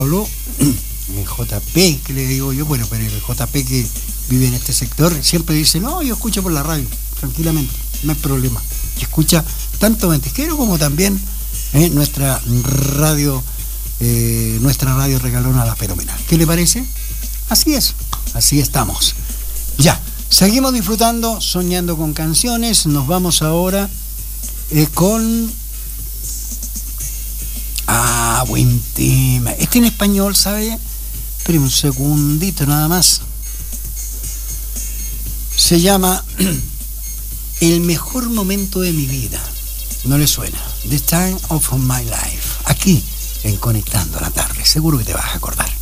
Pablo, el JP, que le digo yo, bueno, pero el JP que vive en este sector siempre dice, no, yo escucho por la radio, tranquilamente, no hay problema. Y escucha tanto Ventisquero como también nuestra radio regalona La Fenomenal. ¿Qué le parece? Así es, así estamos. Ya, seguimos disfrutando, soñando con canciones. Nos vamos ahora con... buen tema. Este en español, ¿sabe? Esperen un segundito nada más. Se llama El mejor momento de mi vida. ¿No le suena? The Time of My Life. Aquí, en Conectando la Tarde. Seguro que te vas a acordar.